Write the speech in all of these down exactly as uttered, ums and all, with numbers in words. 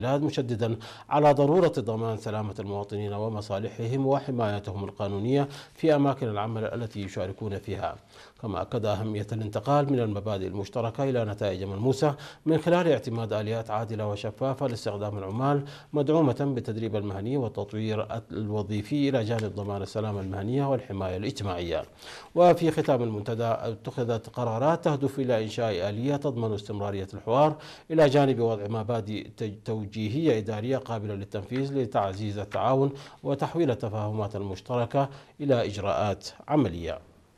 مشددا على ضرورة ضمان سلامة المواطنين ومصالحهم وحمايتهم القانونية في أماكن العمل التي يشاركون فيها. كما أكد أهمية الانتقال من المبادئ المشتركة إلى نتائج ملموسة من خلال اعتماد آليات عادلة وشفافة لاستخدام العمال مدعومة بالتدريب المهني والتطوير الوظيفي إلى جانب ضمان السلامة المهنية والحماية الاجتماعية. وفي ختام المنتدى اتخذت قرارات تهدف إلى إنشاء آلية تضمن استمرارية الحوار إلى جانب وضع مبادئ توجيهية إدارية قابلة للتنفيذ لتعزيز التعاون وتحويل التفاهمات المشتركة إلى إجراءات عملية.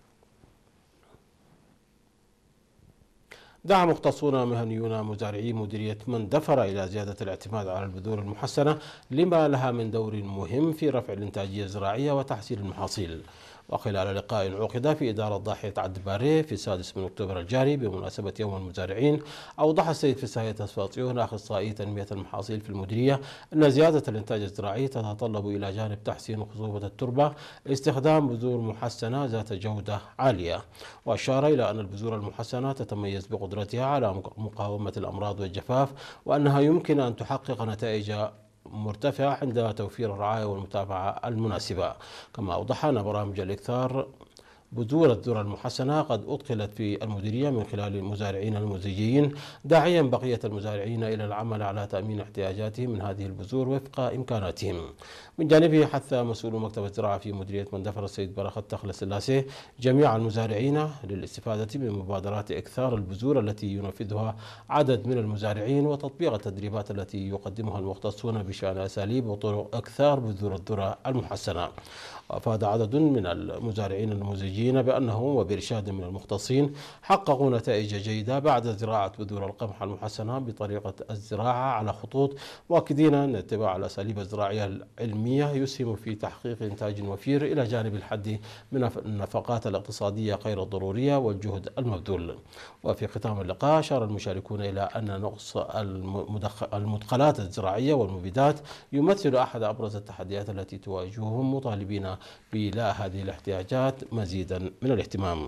دعا مختصون مهنيون مزارعي مديرية مندفر إلى زيادة الاعتماد على البذور المحسنة لما لها من دور مهم في رفع الإنتاجية الزراعية وتحسين المحاصيل. وخلال لقاء عقد في إدارة ضاحية عدباري في السادس من أكتوبر الجاري بمناسبة يوم المزارعين، أوضح السيد فساهية تصفاطيون أخصائي تنمية المحاصيل في المديرية أن زيادة الإنتاج الزراعي تتطلب إلى جانب تحسين خصوبة التربة استخدام بذور محسنة ذات جودة عالية. وأشار إلى أن البذور المحسنة تتميز بقدرتها على مقاومة الأمراض والجفاف، وأنها يمكن أن تحقق نتائج مرتفعة عند توفير الرعاية والمتابعة المناسبة. كما أوضح أن برامج الإكثار بذور الذرة المحسنة قد أدخلت في المديرية من خلال المزارعين المزيجيين، داعيا بقية المزارعين إلى العمل على تأمين احتياجاتهم من هذه البذور وفق إمكاناتهم. من جانبه حث مسؤول مكتب الزراعة في مديرية مندفر السيد برخت تخل السلاسي جميع المزارعين للاستفادة من مبادرات إكثار البذور التي ينفذها عدد من المزارعين وتطبيق التدريبات التي يقدمها المختصون بشأن أساليب وطرق إكثار بذور الذرة المحسنة. وأفاد عدد من المزارعين المزيجين بأنهم وبإرشاد من المختصين حققوا نتائج جيدة بعد زراعة بذور القمح المحسنة بطريقة الزراعة على خطوط، مؤكدين أن اتباع الأساليب الزراعية العلمية يسهم في تحقيق إنتاج وفير إلى جانب الحد من النفقات الاقتصادية غير الضرورية والجهد المبذول. وفي ختام اللقاء أشار المشاركون إلى أن نقص المدخلات الزراعية والمبيدات يمثل أحد أبرز التحديات التي تواجههم، مطالبين بإيلاء هذه الاحتياجات مزيدا من الاهتمام.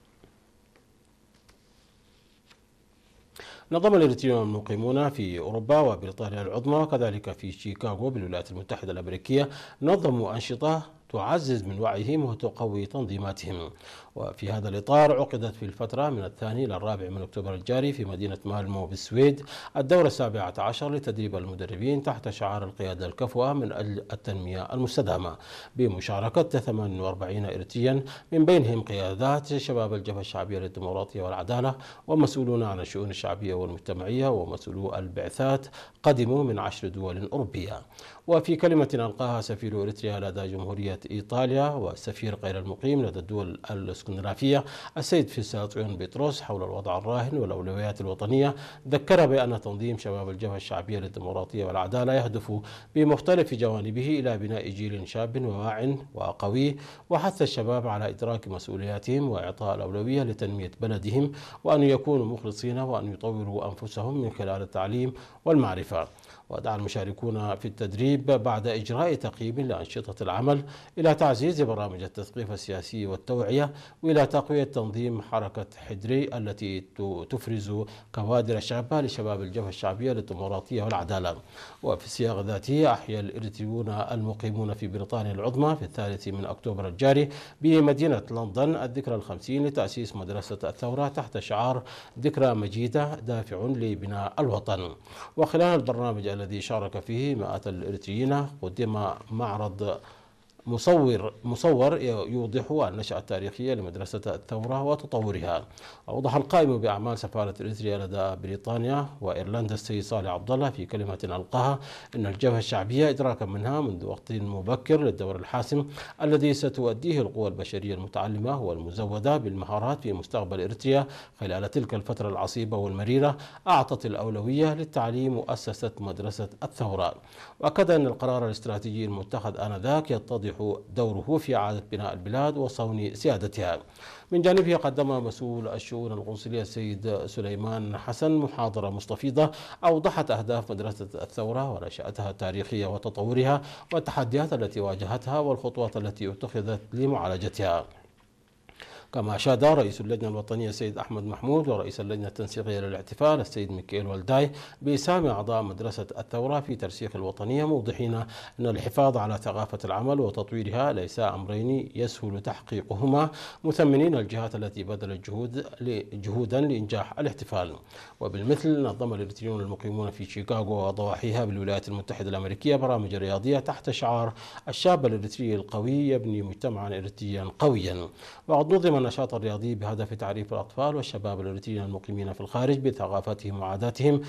نظم الإريتريون المقيمون في أوروبا وبريطانيا العظمى وكذلك في شيكاغو بالولايات المتحدة الأمريكية نظموا أنشطة تعزز من وعيهم وتقوي تنظيماتهم. وفي هذا الإطار عقدت في الفترة من الثاني إلى الرابع من أكتوبر الجاري في مدينة مالمو بالسويد الدورة السابعة عشر لتدريب المدربين تحت شعار القيادة الكفؤة من أجل التنمية المستدامة، بمشاركة ثمانية وأربعين إريتريا من بينهم قيادات شباب الجبهة الشعبية للديمقراطية والعدالة ومسؤولون عن الشؤون الشعبية والمجتمعية ومسؤولو البعثات قدموا من عشر دول أوروبية. وفي كلمة ألقاها سفير إريتريا لدى جمهورية إيطاليا والسفير غير المقيم لدى الدول الاسكندنافية السيد فيساطيون بيتروس حول الوضع الراهن والأولويات الوطنية، ذكر بأن تنظيم شباب الجبهة الشعبية للديمقراطية والعدالة يهدف بمختلف جوانبه إلى بناء جيل شاب وواع وقوي، وحث الشباب على إدراك مسؤولياتهم وإعطاء الأولوية لتنمية بلدهم، وأن يكونوا مخلصين وأن يطوروا أنفسهم من خلال التعليم والمعرفة. ودعا المشاركون في التدريب بعد إجراء تقييم لأنشطة العمل إلى تعزيز برامج التثقيف السياسي والتوعية، وإلى تقوية تنظيم حركة حدري التي تفرز كوادر شابة لشباب الجبهة الشعبية للديمقراطية والعدالة. وفي السياق ذاته أحيا الإريتريون المقيمون في بريطانيا العظمى في الثالث من أكتوبر الجاري بمدينة لندن الذكرى الخمسين لتأسيس مدرسة الثورة تحت شعار ذكرى مجيدة دافع لبناء الوطن. وخلال البرنامج الذي شارك فيه مئات الإريتريين قدم معرض مصور مصور يوضح النشأة التاريخية لمدرسة الثورة وتطورها. أوضح القائم بأعمال سفارة إريتريا لدى بريطانيا وإيرلندا السيد صالح عبد الله في كلمة ألقاها إن الجبهة الشعبية إدراكا منها منذ وقت مبكر للدور الحاسم الذي ستؤديه القوى البشرية المتعلمة والمزودة بالمهارات في مستقبل إريتريا خلال تلك الفترة العصيبة والمريرة أعطت الأولوية للتعليم وأسست مدرسة الثورة. وأكد أن القرار الاستراتيجي المتخذ آنذاك يتضح دوره في إعادة بناء البلاد وصون سيادتها. من جانبه قدم مسؤول الشؤون القنصلية السيد سليمان حسن محاضرة مستفيضة أوضحت أهداف مدرسة الثورة ونشأتها التاريخية وتطورها والتحديات التي واجهتها والخطوات التي اتخذت لمعالجتها. كما أشاد رئيس اللجنة الوطنية السيد أحمد محمود ورئيس اللجنة التنسيقية للاحتفال السيد ميكائيل والداي بإسهام أعضاء مدرسة الثورة في ترسيخ الوطنية، موضحين أن الحفاظ على ثقافة العمل وتطويرها ليس أمرين يسهل تحقيقهما، مثمنين الجهات التي بذلت جهود جهودا لإنجاح الاحتفال. وبالمثل نظم الإريتريون المقيمون في شيكاغو وضواحيها بالولايات المتحدة الأمريكية برامج رياضية تحت شعار الشاب الإريتري القوي يبني مجتمعا إريتريا قويا. وقد نظم النشاط الرياضي بهدف تعريف الأطفال والشباب الإريتريين المقيمين في الخارج بثقافتهم وعاداتهم